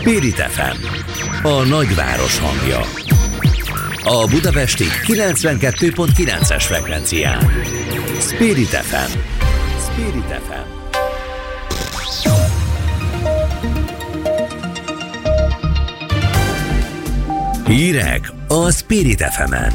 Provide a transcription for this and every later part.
Spirit FM, a nagyváros hangja. A budapesti 92.9-es frekvencián. Spirit FM. Spirit FM. Hírek a Spirit FM-en.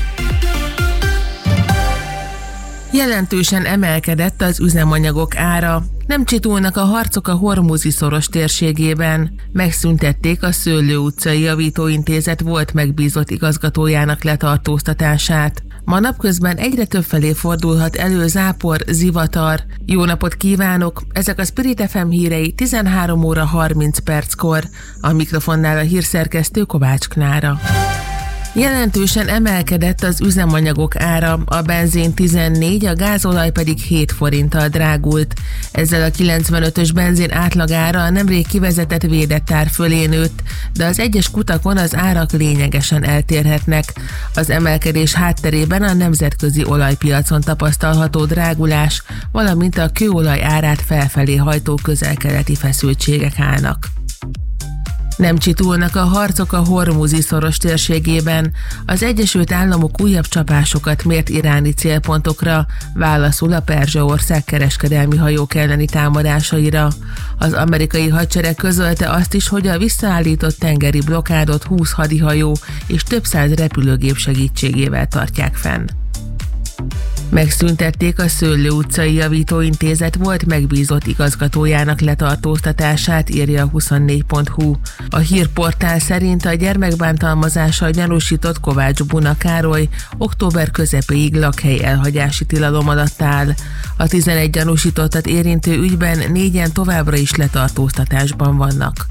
Jelentősen emelkedett az üzemanyagok ára. Nem csitulnak a harcok a Hormuzi-szoros térségében. Megszüntették a Szőlő utcai javítóintézet volt megbízott igazgatójának letartóztatását. Ma napközben egyre többfelé fordulhat elő zápor, zivatar. Jó napot kívánok! Ezek a Spirit FM hírei 13 óra 30 perckor. A mikrofonnál a hírszerkesztő Kovács Klára. Jelentősen emelkedett az üzemanyagok ára, a benzin 14, a gázolaj pedig 7 forinttal drágult. Ezzel a 95-ös benzin átlagára a nemrég kivezetett védett ár fölé nőtt, de az egyes kutakon az árak lényegesen eltérhetnek. Az emelkedés hátterében a nemzetközi olajpiacon tapasztalható drágulás, valamint a kőolaj árát felfelé hajtó közel-keleti feszültségek állnak. Nem csitulnak a harcok a Hormuzi-szoros térségében. Az Egyesült Államok újabb csapásokat mért iráni célpontokra, válaszul a Perzsa-ország kereskedelmi hajók elleni támadásaira. Az amerikai hadsereg közölte azt is, hogy a visszaállított tengeri blokkádot 20 hadihajó és több száz repülőgép segítségével tartják fenn. Megszüntették a Szőlő utcai javítóintézet volt megbízott igazgatójának letartóztatását, írja a 24.hu. A hírportál szerint a gyermekbántalmazással gyanúsított Kovács Buna Károly október közepéig lakhely elhagyási tilalom alatt áll. A 11 gyanúsítottat érintő ügyben 4-en továbbra is letartóztatásban vannak.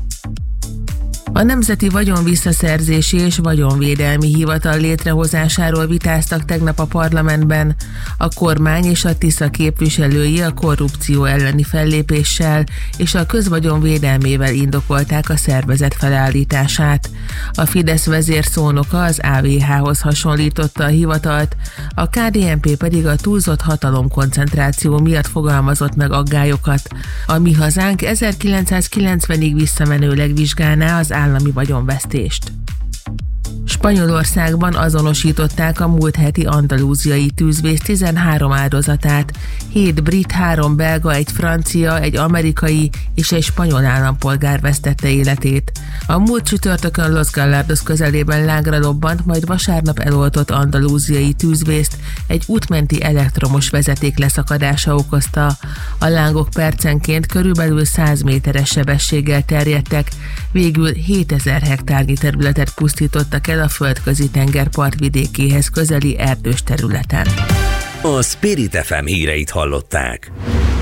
A Nemzeti Vagyonvisszaszerzési és Vagyonvédelmi Hivatal létrehozásáról vitáztak tegnap a parlamentben. A kormány és a Tisza képviselői a korrupció elleni fellépéssel és a közvagyon védelmével indokolták a szervezet felállítását. A Fidesz vezérszónoka az AVH-hoz hasonlította a hivatalt, a KDNP pedig a túlzott hatalomkoncentráció miatt fogalmazott meg aggályokat. A Mi Hazánk 1990-ig visszamenőleg vizsgálná az állami vagyonvesztést. Spanyolországban azonosították a múlt heti andalúziai tűzvész 13 áldozatát. 7 brit, 3 belga, egy francia, egy amerikai és egy spanyol állampolgár vesztette életét. A múlt csütörtökön Los Gallardos közelében lágra lobbant, majd vasárnap eloltott andalúziai tűzvészt egy útmenti elektromos vezeték leszakadása okozta. A lángok percenként körülbelül 100 méteres sebességgel terjedtek, végül 7000 hektárnyi területet pusztítottak el a Földközi tenger partvidékéhez közeli erdős területen. A Spirit FM híreit hallották.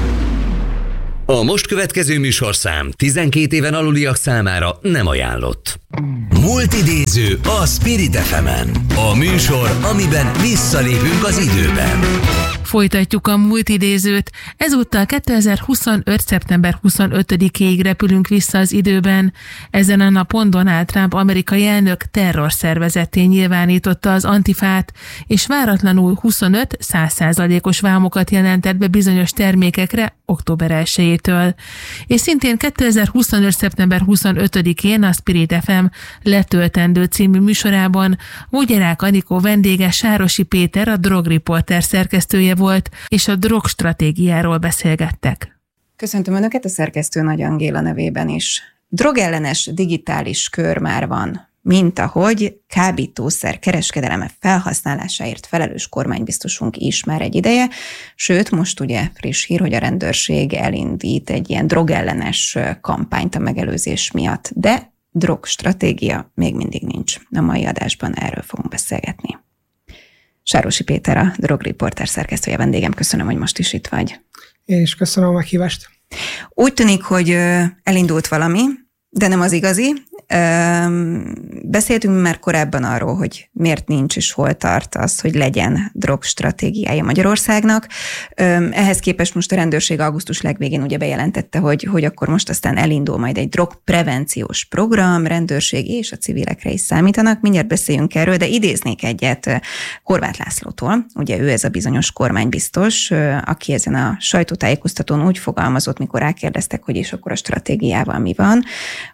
A most következő műsorszám 12 éven aluliak számára nem ajánlott. Múltidéző a Spirit FM-en. A műsor, amiben visszalépünk az időben. Folytatjuk a múltidézőt. Ezúttal 2025. szeptember 25-ig repülünk vissza az időben. Ezen a napon Donald Trump amerikai elnök terrorszervezetté nyilvánította az Antifát, és váratlanul 25-100%-os vámokat jelentett be bizonyos termékekre október 1-től. És szintén 2025. szeptember 25-én a Spirit FM Letöltendő című műsorában Vogyarák Anikó vendége Sárosi Péter, a Drogriporter szerkesztője volt, és a drogstratégiáról beszélgettek. Köszöntöm Önöket, a szerkesztő Nagy Angéla nevében is. Drogellenes digitális kör már van, mint ahogy kábítószer kereskedelem felhasználásáért felelős kormánybiztosunk is már egy ideje, sőt, most ugye friss hír, hogy a rendőrség elindít egy ilyen drogellenes kampányt a megelőzés miatt, de drogstratégia még mindig nincs. A mai adásban erről fogunk beszélgetni. Sárosi Péter, a Drogriporter szerkesztője vendégem. Köszönöm, hogy most is itt vagy. Én is köszönöm a meghívást. Úgy tűnik, hogy elindult valami, de nem az igazi. Beszéltünk már korábban arról, hogy miért nincs és hol tart az, hogy legyen drogstratégiája Magyarországnak. Ehhez képest most a rendőrség augusztus legvégén ugye bejelentette, hogy akkor most aztán elindul majd egy drogprevenciós program, rendőrség és a civilekre is számítanak. Mindjárt beszéljünk erről, de idéznék egyet Horváth Lászlótól. Ugye ő ez a bizonyos kormánybiztos, aki ezen a sajtótájékoztatón úgy fogalmazott, mikor rákérdeztek, hogy és akkor a stratégiával mi van,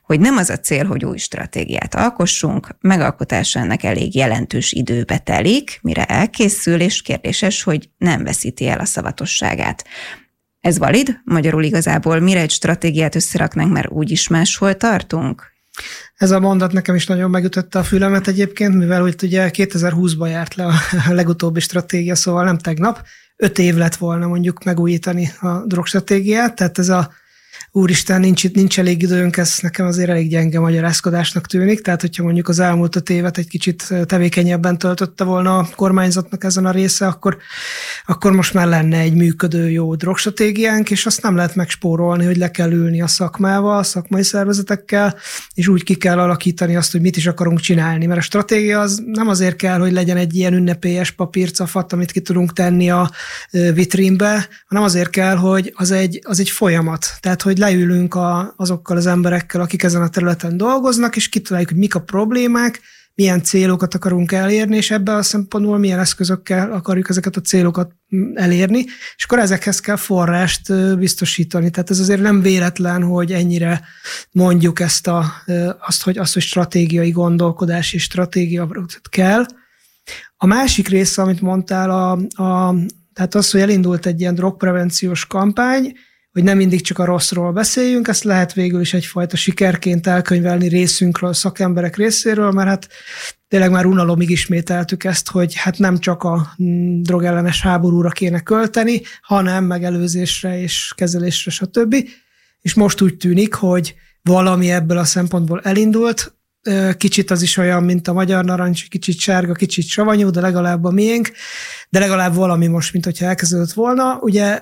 hogy nem az a cél, hogy új stratégiát alkossunk, megalkotása ennek elég jelentős időbe telik, mire elkészül, és kérdéses, hogy nem veszíti el a szavatosságát. Ez valid? Magyarul igazából mire egy stratégiát összeraknánk, mert úgyis máshol tartunk? Ez a mondat nekem is nagyon megütötte a fülemet egyébként, mivel úgy ugye 2020-ban járt le a legutóbbi stratégia, szóval nem tegnap, 5 év lett volna mondjuk megújítani a drogstratégiát, tehát ez a úristen, nincs elég időnk, ez nekem azért elég gyenge magyarázkodásnak tűnik, tehát hogyha mondjuk az elmúlt 5 évet egy kicsit tevékenyebben töltötte volna a kormányzatnak ezen a része, akkor most már lenne egy működő jó drogstratégiánk, és azt nem lehet megspórolni, hogy le kell ülni a szakmával, a szakmai szervezetekkel, és úgy ki kell alakítani azt, hogy mit is akarunk csinálni, mert a stratégia az nem azért kell, hogy legyen egy ilyen ünnepélyes papírcafat, amit ki tudunk tenni a vitrínbe, hanem azért kell, hogy az egy folyamat, tehát hogy leülünk azokkal az emberekkel, akik ezen a területen dolgoznak, és kitaláljuk, hogy mik a problémák, milyen célokat akarunk elérni, és ebben a szempontból milyen eszközökkel akarjuk ezeket a célokat elérni, és akkor ezekhez kell forrást biztosítani. Tehát ez azért nem véletlen, hogy ennyire mondjuk azt, hogy stratégiai gondolkodás és stratégia kell. A másik része, amit mondtál, tehát az, hogy elindult egy ilyen drogprevenciós kampány, hogy nem mindig csak a rosszról beszéljünk, ezt lehet végül is egyfajta sikerként elkönyvelni részünkről, szakemberek részéről, mert hát tényleg már unalomig ismételtük ezt, hogy hát nem csak a drogellenes háborúra kéne költeni, hanem megelőzésre és kezelésre, stb. És most úgy tűnik, hogy valami ebből a szempontból elindult, kicsit az is olyan, mint a magyar narancs, kicsit sárga, kicsit savanyú, de legalább a miénk, de legalább valami most, mint hogyha elkezdődött volna. Ugye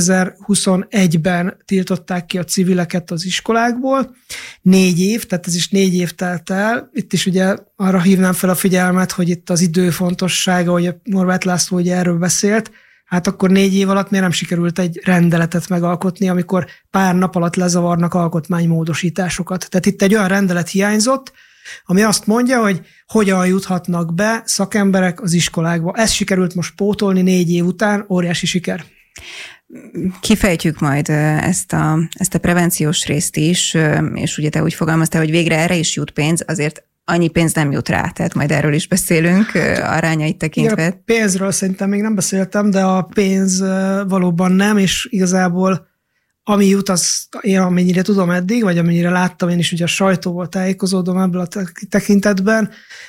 2021-ben tiltották ki a civileket az iskolákból, 4 év, tehát ez is 4 év telt el. Itt is ugye arra hívnám fel a figyelmet, hogy itt az idő fontossága, hogy a Horváth László ugye erről beszélt, hát akkor 4 év alatt miért nem sikerült egy rendeletet megalkotni, amikor pár nap alatt lezavarnak alkotmánymódosításokat. Tehát itt egy olyan rendelet hiányzott, ami azt mondja, hogy hogyan juthatnak be szakemberek az iskolákba. Ezt sikerült most pótolni 4 év után, óriási siker. Kifejtjük majd ezt a prevenciós részt is, és ugye te úgy fogalmaztál, hogy végre erre is jut pénz, azért annyi pénz nem jut rá, tehát majd erről is beszélünk, arányait tekintve. Igen, a pénzről szerintem még nem beszéltem, de a pénz valóban nem, és igazából ami jut, az én amennyire tudom eddig, vagy amennyire láttam, én is ugye a sajtóból tájékozódom ebből a tekintetben,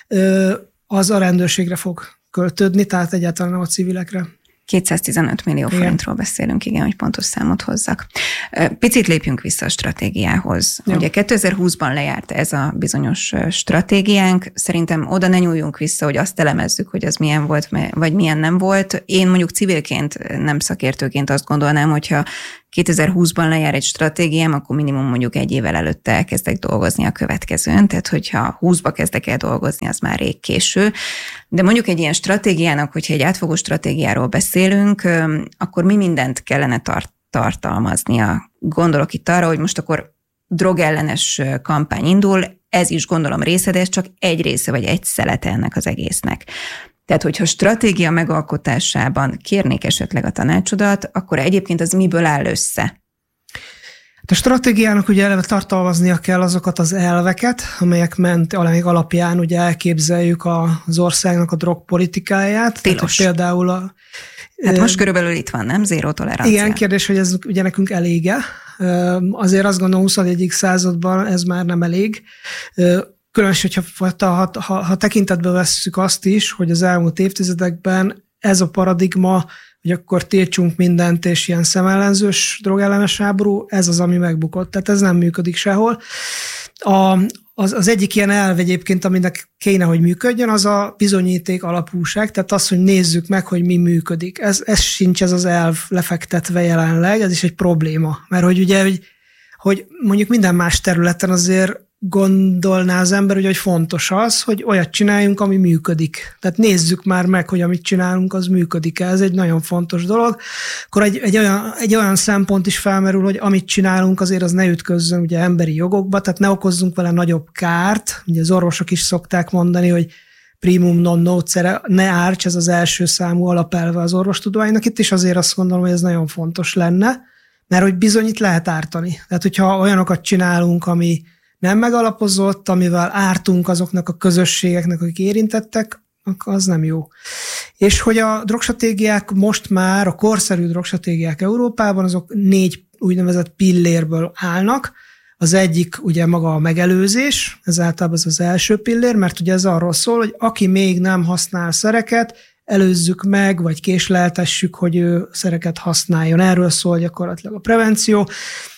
az a rendőrségre fog költődni, tehát egyáltalán nem a civilekre. 215 millió forintról beszélünk, igen, hogy pontos számot hozzak. Picit lépjünk vissza a stratégiához. Jó. Ugye 2020-ban lejárt ez a bizonyos stratégiánk, szerintem oda ne nyúljunk vissza, hogy azt elemezzük, hogy az milyen volt, vagy milyen nem volt. Én mondjuk civilként, nem szakértőként azt gondolnám, hogyha 2020-ban lejár egy stratégiám, akkor minimum mondjuk 1 évvel előtte elkezdek dolgozni a következőn, tehát hogyha 20-ba kezdek el dolgozni, az már rég késő. De mondjuk egy ilyen stratégiának, hogyha egy átfogó stratégiáról beszélünk, akkor mi mindent kellene tartalmaznia? Gondolok itt arra, hogy most akkor drogellenes kampány indul, ez is gondolom része, de ez csak egy része vagy egy szelete ennek az egésznek. Tehát, hogyha stratégia megalkotásában kérnék esetleg a tanácsodat, akkor egyébként az miből áll össze? A stratégiának ugye eleve tartalmaznia kell azokat az elveket, amelyek alapján ugye elképzeljük az országnak a drogpolitikáját. Tilos. Tehát, például hát most körülbelül itt van, nem? Zéró tolerancia. Igen, kérdés, hogy ez ugye nekünk elége. Azért azt gondolom, 21. században ez már nem elég. Különösen, hogyha ha tekintetbe vesszük azt is, hogy az elmúlt évtizedekben ez a paradigma, hogy akkor tiltsunk mindent, és ilyen szemellenzős drogellenes háború, ez az, ami megbukott. Tehát ez nem működik sehol. Az egyik ilyen elv egyébként, aminek kéne, hogy működjön, az a bizonyíték alapúság, tehát az, hogy nézzük meg, hogy mi működik. Ez sincs ez az elv lefektetve jelenleg, ez is egy probléma. Mert hogy ugye, hogy mondjuk minden más területen azért gondolná az ember, hogy fontos az, hogy olyat csináljunk, ami működik. Tehát nézzük már meg, hogy amit csinálunk, az működik. Ez egy nagyon fontos dolog. Akkor egy olyan szempont is felmerül, hogy amit csinálunk, azért az ne ütközzön ugye emberi jogokba, tehát ne okozzunk vele nagyobb kárt. Ugye az orvosok is szokták mondani, hogy primum non nocere, ne árts, ez az első számú alapelve az orvostudománynak. Itt is azért azt gondolom, hogy ez nagyon fontos lenne, mert hogy bizony itt lehet ártani. Tehát, hogyha olyanokat csinálunk, ami nem megalapozott, amivel ártunk azoknak a közösségeknek, akik érintettek, az nem jó. És hogy a drogstratégiák most már, a korszerű drogstratégiák Európában, azok 4 úgynevezett pillérből állnak. Az egyik ugye maga a megelőzés, ez általában az első pillér, mert ugye ez arról szól, hogy aki még nem használ szereket, előzzük meg, vagy késleltessük, hogy ő szereket használjon. Erről szól gyakorlatilag a prevenció.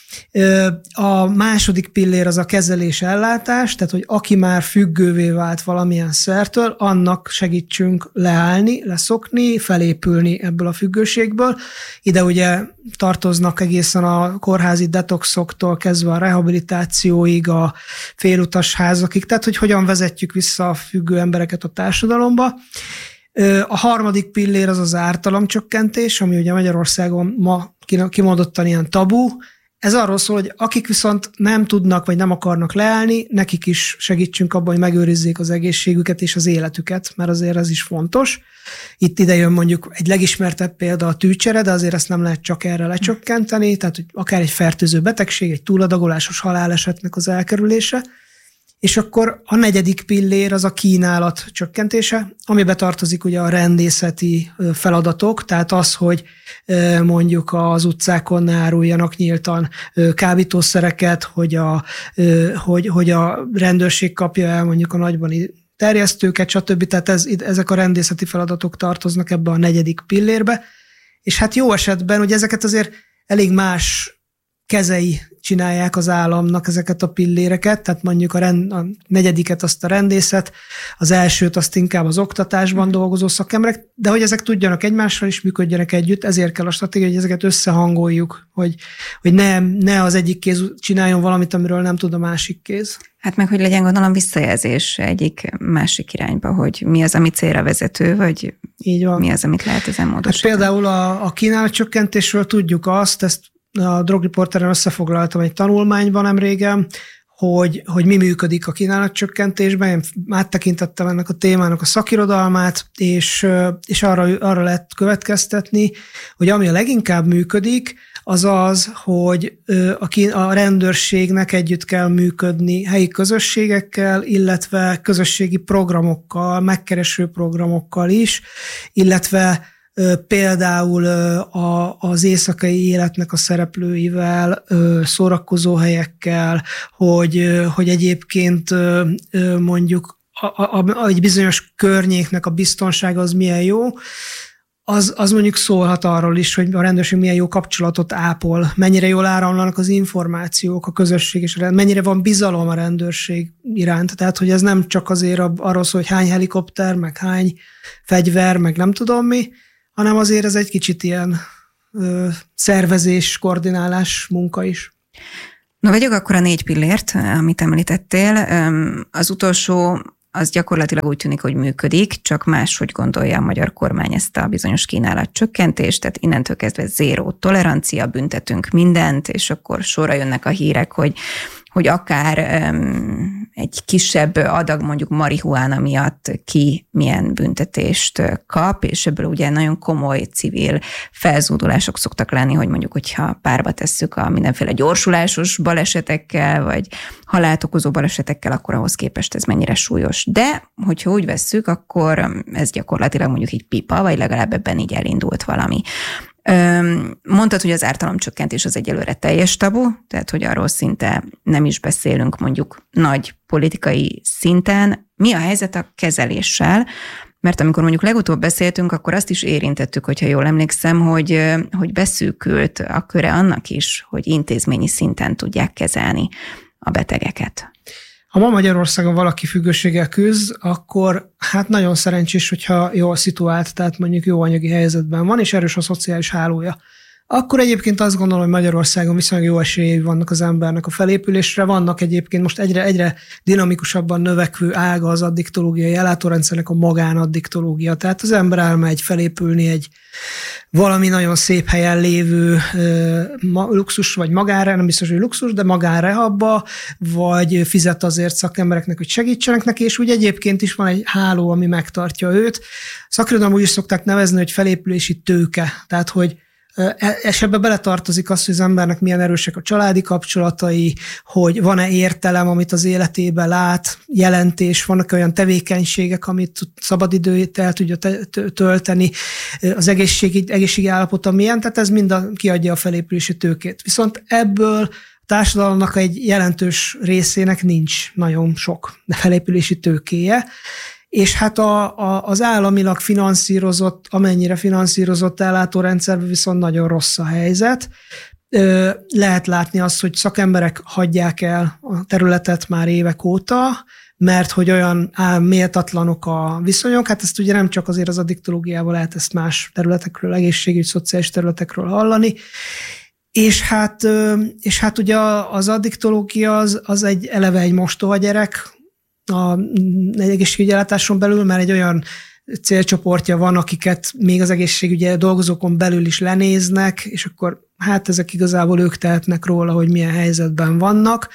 A második pillér az a kezelés-ellátás, tehát hogy aki már függővé vált valamilyen szertől, annak segítsünk leállni, leszokni, felépülni ebből a függőségből. Ide ugye tartoznak egészen a kórházi detoxoktól kezdve a rehabilitációig, a félutas házakig, tehát hogy hogyan vezetjük vissza a függő embereket a társadalomba. A harmadik pillér az az ártalomcsökkentés, ami ugye Magyarországon ma kimondottan ilyen tabu. Ez arról szól, hogy akik viszont nem tudnak, vagy nem akarnak leállni, nekik is segítsünk abban, hogy megőrizzék az egészségüket és az életüket, mert azért ez is fontos. Itt ide jön mondjuk egy legismertebb példa a tűcsere, de azért ezt nem lehet csak erre lecsökkenteni, tehát hogy akár egy fertőző betegség, egy túladagolásos halálesetnek az elkerülése. És akkor a negyedik pillér az a kínálat csökkentése, amiben tartozik ugye a rendészeti feladatok, tehát az, hogy mondjuk az utcákon ne áruljanak nyíltan kábítószereket, hogy a rendőrség kapja el mondjuk a nagybani terjesztőket, stb. Tehát ezek a rendészeti feladatok tartoznak ebbe a negyedik pillérbe. És hát jó esetben, hogy ezeket azért elég más kezei csinálják az államnak ezeket a pilléreket, tehát mondjuk a negyediket azt a rendészet, az elsőt azt inkább az oktatásban dolgozó szakemberek, de hogy ezek tudjanak egymással is működjenek együtt, ezért kell a stratégia, hogy ezeket összehangoljuk, hogy ne az egyik kéz csináljon valamit, amiről nem tud a másik kéz. Hát meg, hogy legyen gondolom visszajelzés egyik másik irányba, hogy mi az, ami célra vezető, vagy mi az, amit lehet ezen módosítani. Hát például a kínálatcsökkentésről tudjuk ezt a Drogriporteren összefoglaltam egy tanulmányban nemrégen, hogy mi működik a kínálatcsökkentésben. Én áttekintettem ennek a témának a szakirodalmát, és arra lehet következtetni, hogy ami a leginkább működik, az az, hogy a rendőrségnek együtt kell működni helyi közösségekkel, illetve közösségi programokkal, megkereső programokkal is, illetve például az éjszakai életnek a szereplőivel, szórakozóhelyekkel, hogy egyébként mondjuk egy bizonyos környéknek a biztonsága az milyen jó, az mondjuk szólhat arról is, hogy a rendőrség milyen jó kapcsolatot ápol, mennyire jól áramlanak az információk, a közösség, és mennyire van bizalom a rendőrség iránt. Tehát, hogy ez nem csak azért arról szól, hogy hány helikopter, meg hány fegyver, meg nem tudom mi, hanem azért ez egy kicsit ilyen szervezés, koordinálás munka is. Na, vegyük akkor a 4 pillért, amit említettél. Az utolsó, az gyakorlatilag úgy tűnik, hogy működik, csak máshogy gondolja a magyar kormány ezt a bizonyos kínálatcsökkentést, tehát innentől kezdve zéró tolerancia, büntetünk mindent, és akkor sorra jönnek a hírek, hogy akár egy kisebb adag mondjuk marihuána miatt ki milyen büntetést kap, és ebből ugye nagyon komoly civil felzúdulások szoktak lenni, hogy mondjuk, hogyha párba tesszük a mindenféle gyorsulásos balesetekkel, vagy halált okozó balesetekkel, akkor ahhoz képest ez mennyire súlyos. De, hogyha úgy vesszük, akkor ez gyakorlatilag mondjuk egy pipa, vagy legalább ebben így elindult valami. Mondtad, hogy az ártalomcsökkentés az egyelőre teljes tabu, tehát hogy arról szinte nem is beszélünk mondjuk nagy politikai szinten. Mi a helyzet a kezeléssel? Mert amikor mondjuk legutóbb beszéltünk, akkor azt is érintettük, hogyha jól emlékszem, hogy beszűkült a köre annak is, hogy intézményi szinten tudják kezelni a betegeket. Ha ma Magyarországon valaki függőséggel küzd, akkor hát nagyon szerencsés, hogyha jól szituált, tehát mondjuk jó anyagi helyzetben van, és erős a szociális hálója. Akkor egyébként azt gondolom, hogy Magyarországon viszonylag jó esélyei vannak az embernek a felépülésre. Vannak egyébként most egyre dinamikusabban növekvő ága az addiktológiai ellátórendszernek a magánaddiktológia. Tehát az ember elmegy felépülni egy valami nagyon szép helyen lévő luxus, vagy magánre, nem biztos, hogy luxus, de magánrehabba, vagy fizet azért szakembereknek, hogy segítsenek neki, és úgy egyébként is van egy háló, ami megtartja őt. Szakirodalomban úgy is szokták nevezni, hogy felépülési tőke. Tehát, hogy És ebbe beletartozik az, hogy az embernek milyen erősek a családi kapcsolatai, hogy van-e értelem, amit az életében lát, jelentés, vannak olyan tevékenységek, amit szabadidőt el tudja tölteni, az egészségi állapota milyen, tehát ez mind kiadja a felépülési tőkét. Viszont ebből a társadalomnak egy jelentős részének nincs nagyon sok felépülési tőkéje, és hát az államilag finanszírozott, amennyire finanszírozott ellátórendszerben viszont nagyon rossz a helyzet. Lehet látni azt, hogy szakemberek hagyják el a területet már évek óta, mert hogy olyan méltatlanok a viszonyok, hát ezt ugye nem csak azért az addiktológiával lehet ezt más területekről, egészségügy, szociális területekről hallani, és hát ugye az addiktológia az eleve egy mostoha gyerek, a egészségügyi ellátáson belül, mert egy olyan célcsoportja van, akiket még az egészségügyi dolgozókon belül is lenéznek, és akkor hát ezek igazából ők tehetnek róla, hogy milyen helyzetben vannak.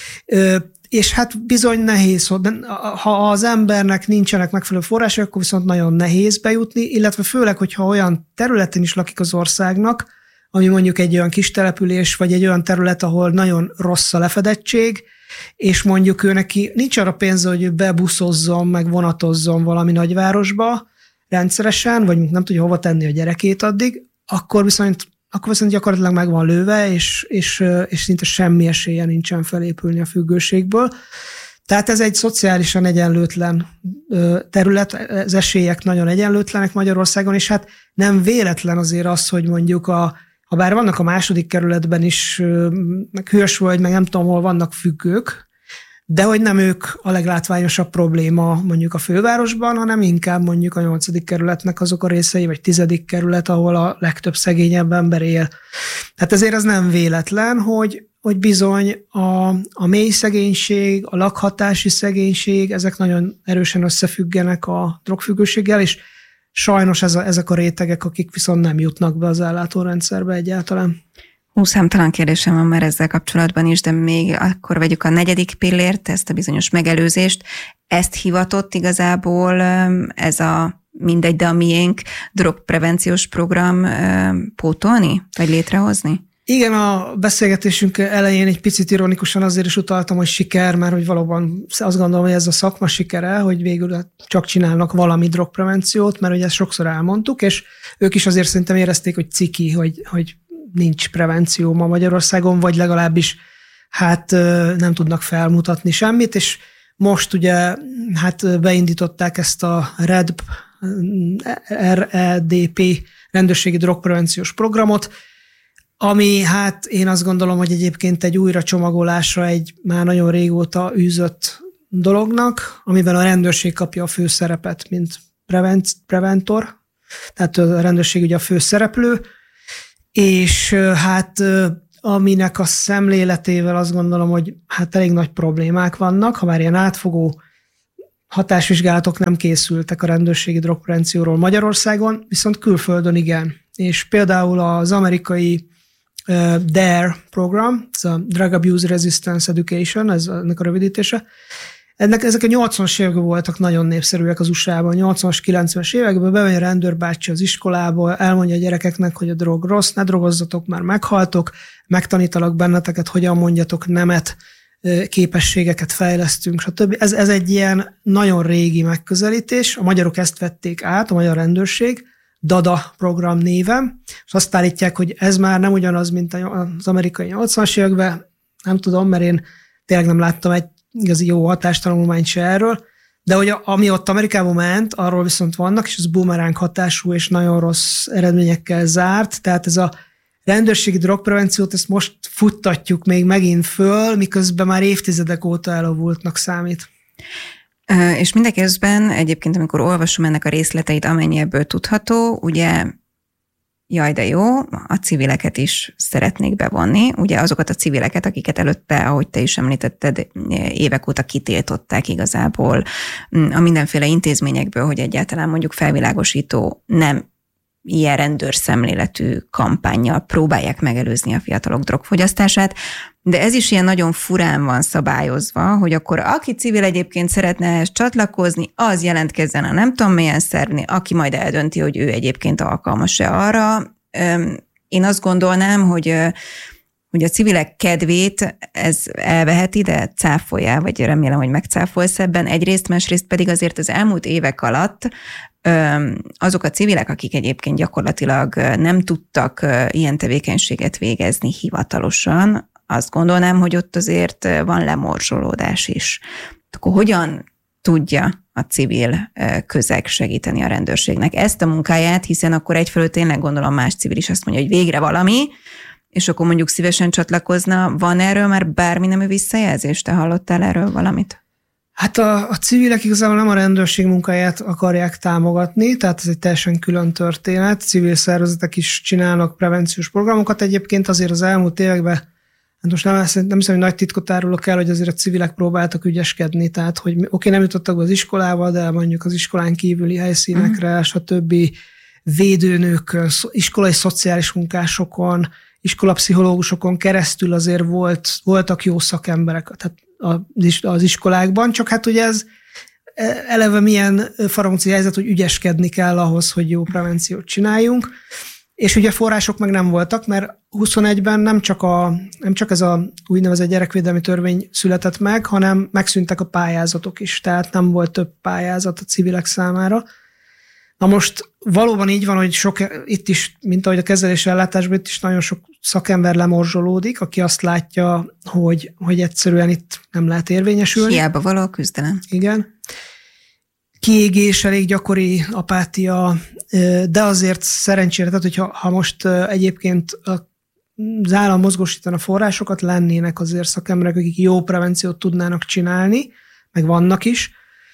És hát bizony nehéz, ha az embernek nincsenek megfelelő források, akkor viszont nagyon nehéz bejutni, illetve főleg, hogyha olyan területen is lakik az országnak, ami mondjuk egy olyan kis település, vagy egy olyan terület, ahol nagyon rossz a lefedettség, és mondjuk ő neki nincs arra pénze, hogy ő bebuszozzon, meg vonatozzon valami nagyvárosba rendszeresen, vagy nem tudja hova tenni a gyerekét addig, akkor viszont gyakorlatilag meg van lőve, és szinte semmi esélye nincsen felépülni a függőségből. Tehát ez egy szociálisan egyenlőtlen terület, az esélyek nagyon egyenlőtlenek Magyarországon, és hát nem véletlen azért az, hogy mondjuk ha bár vannak a második kerületben is, meg Hősvölgy, meg nem tudom, hol vannak függők, de hogy nem ők a leglátványosabb probléma mondjuk a fővárosban, hanem inkább mondjuk a 8. kerületnek azok a részei, vagy 10. kerület, ahol a legtöbb szegényebb ember él. Tehát ezért ez nem véletlen, hogy bizony a mély szegénység, a lakhatási szegénység, ezek nagyon erősen összefüggenek a drogfüggőséggel, és sajnos ezek a rétegek, akik viszont nem jutnak be az ellátórendszerbe egyáltalán. Számtalan kérdésem van már ezzel kapcsolatban is, de még akkor vegyük a 4. pillért, ezt a bizonyos megelőzést. Ezt hivatott igazából ez a mindegy, de a miénk drogprevenciós program pótolni, vagy létrehozni? Igen, a beszélgetésünk elején egy picit ironikusan azért is utaltam, hogy siker, mert hogy valóban azt gondolom, hogy ez a szakma sikere, hogy végül csak csinálnak valami drogprevenciót, mert ugye ezt sokszor elmondtuk, és ők is azért szerintem érezték, hogy ciki, hogy nincs prevenció ma Magyarországon, vagy legalábbis hát nem tudnak felmutatni semmit, és most ugye hát beindították ezt a REDP, rendőrségi drogprevenciós programot, ami hát én azt gondolom, hogy egyébként egy újracsomagolása egy már nagyon régóta űzött dolognak, amiben a rendőrség kapja a főszerepet, mint preventor, tehát a rendőrség ugye a főszereplő, és hát aminek a szemléletével azt gondolom, hogy hát elég nagy problémák vannak, ha már ilyen átfogó hatásvizsgálatok nem készültek a rendőrségi drogprevencióról Magyarországon, viszont külföldön igen. És például az amerikai DARE program, ez a Drug Abuse Resistance Education, ennek a rövidítése. Ezek a 80-as években voltak nagyon népszerűek az USA-ban, 80-as, 90-es években bemegy a rendőrbácsi az iskolába, elmondja a gyerekeknek, hogy a drog rossz, ne drogozzatok, már meghaltok, megtanítalak benneteket, hogyan mondjatok nemet, képességeket fejlesztünk, stb. Ez egy ilyen nagyon régi megközelítés, a magyarok ezt vették át, a magyar rendőrség, DADA program néven, és azt állítják, hogy ez már nem ugyanaz, mint az amerikai 80-as években, nem tudom, mert én tényleg nem láttam egy igazi jó hatástanulmányt se erről, de hogy ami ott Amerikában ment, arról viszont vannak, és ez boomerang hatású és nagyon rossz eredményekkel zárt, tehát ez a rendőrségi drogprevenciót, ezt most futtatjuk még megint föl, miközben már évtizedek óta elavultnak számít. És mindeközben egyébként, amikor olvasom ennek a részleteit, amennyi ebből tudható, ugye jaj de jó, a civileket is szeretnék bevonni, ugye azokat a civileket, akiket előtte, ahogy te is említetted, évek óta kitiltották igazából a mindenféle intézményekből, hogy egyáltalán mondjuk felvilágosító, nem ilyen rendőrszemléletű kampánnyal próbálják megelőzni a fiatalok drogfogyasztását, de ez is ilyen nagyon furán van szabályozva, hogy akkor aki civil egyébként szeretne ehhez csatlakozni, az jelentkezzen a nem tudom milyen szervnél, aki majd eldönti, hogy ő egyébként alkalmas-e arra. Én azt gondolnám, hogy a civilek kedvét ez elveheti, de cáfolja, vagy remélem, hogy megcáfolsz ebben egyrészt, másrészt pedig azért az elmúlt évek alatt azok a civilek, akik egyébként gyakorlatilag nem tudtak ilyen tevékenységet végezni hivatalosan, azt gondolnám, hogy ott azért van lemorzsolódás is. Akkor hogyan tudja a civil közeg segíteni a rendőrségnek ezt a munkáját, hiszen akkor egyfelől tényleg gondolom más civil is azt mondja, hogy végre valami, és akkor mondjuk szívesen csatlakozna. Van erről már bármi nemű visszajelzés? Te hallottál erről valamit? Hát a civilek igazából nem a rendőrség munkáját akarják támogatni, tehát ez egy teljesen külön történet. Civil szervezetek is csinálnak prevenciós programokat. Egyébként azért az elmúlt években, hát most nem hiszem, hogy nagy titkot árulok el, hogy azért a civilek próbáltak ügyeskedni, tehát hogy oké, nem jutottak be az iskolába, de mondjuk az iskolán kívüli helyszínekre, stb. Védőnők, iskolai szociális munkásokon, iskolapszichológusokon keresztül azért voltak jó szakemberek tehát az iskolákban, csak hát ugye ez eleve milyen faramúci helyzet, hogy ügyeskedni kell ahhoz, hogy jó prevenciót csináljunk, és ugye források meg nem voltak, mert 21-ben nem csak ez a úgynevezett gyerekvédelmi törvény született meg, hanem megszűntek a pályázatok is, tehát nem volt több pályázat a civilek számára. Na most valóban így van, hogy itt is, mint ahogy a kezelés ellátásban, itt is nagyon sok szakember lemorzsolódik, aki azt látja, hogy egyszerűen itt nem lehet érvényesülni. Hiába való a küzdelem. Igen. Kiégés, elég gyakori apátia, de azért szerencsére, tehát hogyha most egyébként az állam mozgósítana forrásokat, lennének azért szakemberek, akik jó prevenciót tudnának csinálni, meg vannak is.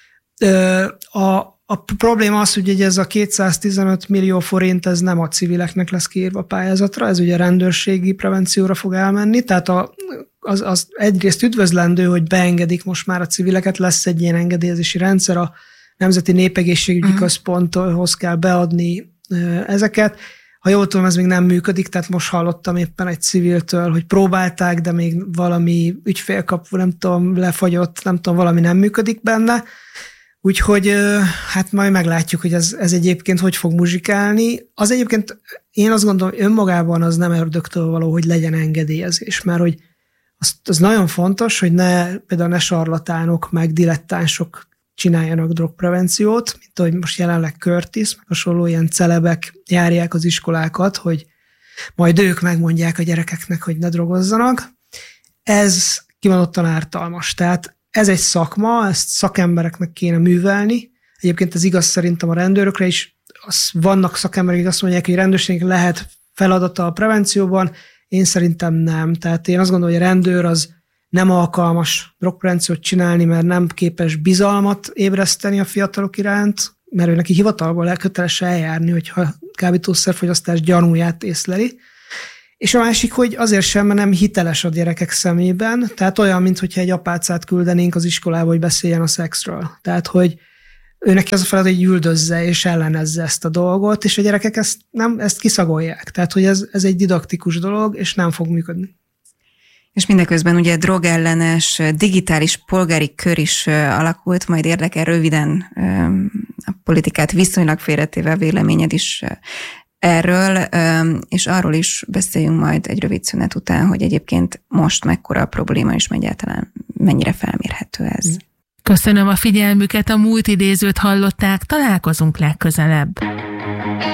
A probléma az, hogy ez a 215 millió forint, ez nem a civileknek lesz kiírva a pályázatra, ez ugye rendőrségi prevencióra fog elmenni, tehát az egyrészt üdvözlendő, hogy beengedik most már a civileket, lesz egy ilyen engedélyezési rendszer, a Nemzeti Népegészségügyi Központhoz kell beadni ezeket. Ha jól tudom, ez még nem működik, tehát most hallottam éppen egy civiltől, hogy próbálták, de még valami ügyfélkapu, nem tudom, lefagyott, nem tudom, valami nem működik benne. Úgyhogy hát majd meglátjuk, hogy ez egyébként hogy fog muzsikálni. Az egyébként én azt gondolom, önmagában az nem ördögtől való, hogy legyen engedélyezés, mert hogy az nagyon fontos, hogy például ne sarlatánok, meg dilettánsok csináljanak drogprevenciót, mint ahogy most jelenleg Curtis, meg hasonló ilyen celebek járják az iskolákat, hogy majd ők megmondják a gyerekeknek, hogy ne drogozzanak. Ez kimondottan ártalmas. Tehát ez egy szakma, ezt szakembereknek kéne művelni. Egyébként ez igaz szerintem a rendőrökre is. Vannak szakemberek, akik azt mondják, hogy rendőrségnek lehet feladata a prevencióban. Én szerintem nem. Tehát én azt gondolom, hogy a rendőr az nem alkalmas drogprevenciót csinálni, mert nem képes bizalmat ébreszteni a fiatalok iránt, mert ő neki hivatalból köteles eljárni, hogyha kábítószerfogyasztás gyanúját észleli. És a másik, hogy azért sem, mert nem hiteles a gyerekek szemében, tehát olyan, mintha egy apácát küldenénk az iskolába, hogy beszéljen a szexről. Tehát, hogy ő neki az a feladat, hogy üldözze és ellenezze ezt a dolgot, és a gyerekek ezt kiszagolják. Tehát, hogy ez egy didaktikus dolog, és nem fog működni. És mindeközben ugye drogellenes digitális polgári kör is alakult, majd érdekel röviden a politikát viszonylag félretéve véleményed is erről, és arról is beszéljünk majd egy rövid szünet után, hogy egyébként most mekkora a probléma, és egyáltalán mennyire felmérhető ez. Köszönöm a figyelmüket, a múlt idézőt hallották, találkozunk legközelebb.